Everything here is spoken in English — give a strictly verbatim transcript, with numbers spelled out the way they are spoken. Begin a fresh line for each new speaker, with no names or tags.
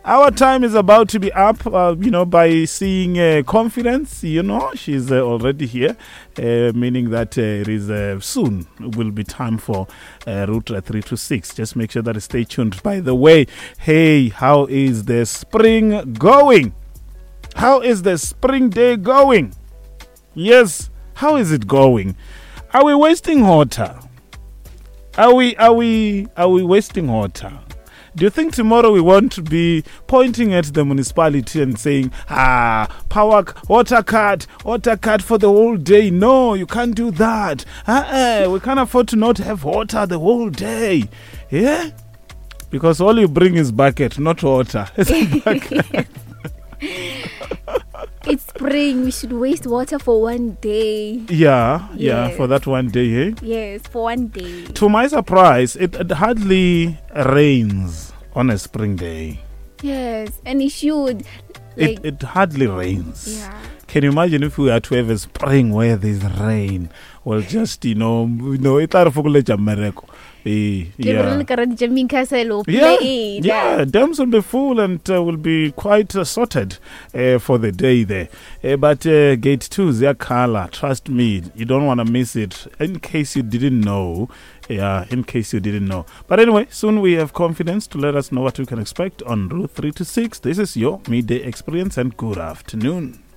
Our time is about to be up, uh, you know, by seeing uh, confidence. You know, she's uh, already here, uh, meaning that uh, it is uh, soon will be time for uh, Route three to six. Just make sure that you stay tuned. By the way, hey, how is the spring going? How is the spring day going? Yes, how is it going? Are we wasting water? Are we, are we, are we wasting water? Do you think tomorrow we want to be pointing at the municipality and saying, ah, power, water cut, water cut for the whole day? No, you can't do that. Uh-uh, we can't afford to not have water the whole day. Yeah? Because all you bring is bucket, not water. It's a bucket.
It's spring. We should waste water for one day.
Yeah, yeah,
Yes.
for that one day, eh?
Yes, for one day.
To my surprise, it, it hardly rains on a spring day.
Yes, and it should. Like,
It, it hardly rains.
yeah.
Can you imagine if we had to have a spring where there's rain? Well, just, you know, you know, it are for America. Eh, yeah. Yeah, yeah, dams will be full and uh, will be quite uh, sorted uh, for the day there. Uh, but uh, Gate two, Ziakala, trust me, you don't want to miss it. In case you didn't know, yeah, in case you didn't know. But anyway, soon we have confidence to let us know what we can expect on Route three to six. This is your midday experience and good afternoon.